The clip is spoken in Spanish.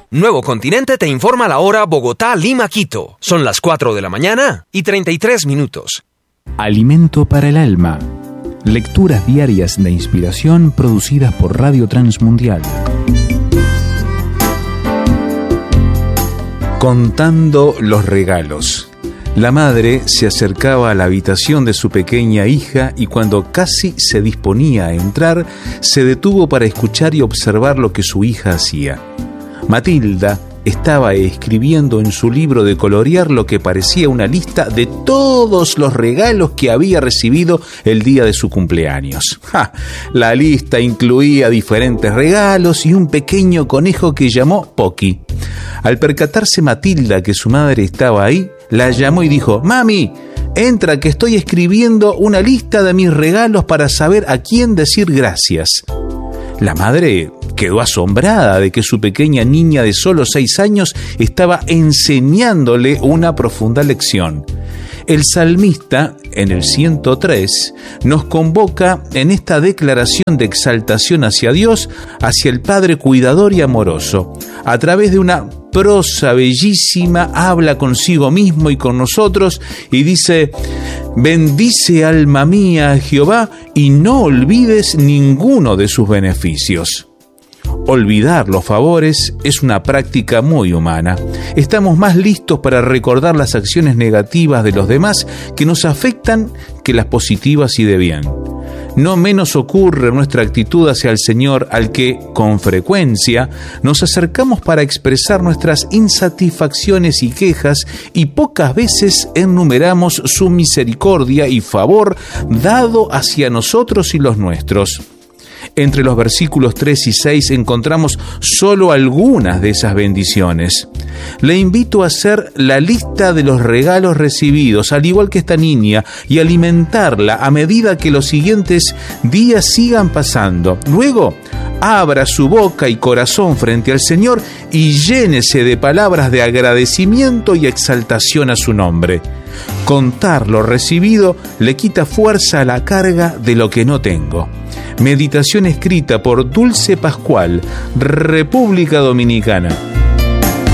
Nuevo Continente te informa la hora Bogotá, Lima, Quito. Son las 4 de la mañana y 33 minutos. Alimento para el alma. Lecturas diarias de inspiración producidas por Radio Transmundial. Contando los regalos. La madre se acercaba a la habitación de su pequeña hija y cuando casi se disponía a entrar, se detuvo para escuchar y observar lo que su hija hacía. Matilda estaba escribiendo en su libro de colorear lo que parecía una lista de todos los regalos que había recibido el día de su cumpleaños. La lista incluía diferentes regalos y un pequeño conejo que llamó Pocky. Al percatarse Matilda que su madre estaba ahí, la llamó y dijo: «Mami, entra que estoy escribiendo una lista de mis regalos para saber a quién decir gracias». La madre quedó asombrada de que su pequeña niña de solo 6 años estaba enseñándole una profunda lección. El salmista, en el 103, nos convoca en esta declaración de exaltación hacia Dios, hacia el Padre cuidador y amoroso. A través de una prosa bellísima, habla consigo mismo y con nosotros y dice: «Bendice alma mía a Jehová y no olvides ninguno de sus beneficios». Olvidar los favores es una práctica muy humana. Estamos más listos para recordar las acciones negativas de los demás que nos afectan que las positivas y de bien. No menos ocurre nuestra actitud hacia el Señor, al que, con frecuencia, nos acercamos para expresar nuestras insatisfacciones y quejas, y pocas veces enumeramos su misericordia y favor dado hacia nosotros y los nuestros. Entre los versículos 3 y 6 encontramos solo algunas de esas bendiciones. Le invito a hacer la lista de los regalos recibidos, al igual que esta niña, y alimentarla a medida que los siguientes días sigan pasando. Luego, abra su boca y corazón frente al Señor y llénese de palabras de agradecimiento y exaltación a su nombre. Contar lo recibido le quita fuerza a la carga de lo que no tengo. Meditación escrita por Dulce Pascual, República Dominicana.